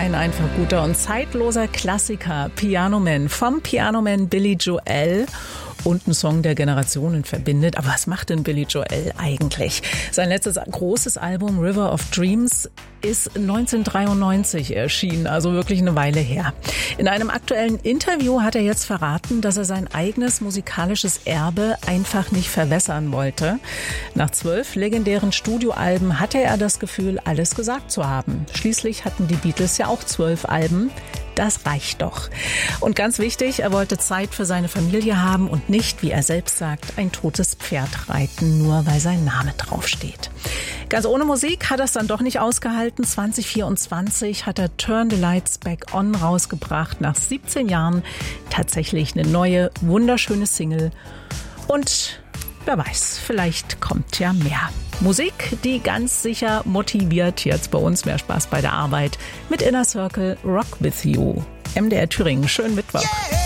Ein einfach guter und zeitloser Klassiker, Piano Man, vom Piano Man Billy Joel. Und ein Song, der Generationen verbindet. Aber was macht denn Billy Joel eigentlich? Sein letztes großes Album River of Dreams ist 1993 erschienen, also wirklich eine Weile her. In einem aktuellen Interview hat er jetzt verraten, dass er sein eigenes musikalisches Erbe einfach nicht verwässern wollte. Nach 12 legendären Studioalben hatte er das Gefühl, alles gesagt zu haben. Schließlich hatten die Beatles ja auch 12 Alben. Das reicht doch. Und ganz wichtig, er wollte Zeit für seine Familie haben und nicht, wie er selbst sagt, ein totes Pferd reiten, nur weil sein Name draufsteht. Ganz ohne Musik hat er es dann doch nicht ausgehalten. 2024 hat er Turn the Lights Back On rausgebracht. Nach 17 Jahren tatsächlich eine neue, wunderschöne Single. Und wer weiß, vielleicht kommt ja mehr. Musik, die ganz sicher motiviert. Jetzt bei uns mehr Spaß bei der Arbeit mit Inner Circle Rock With You. MDR Thüringen, schönen Mittwoch.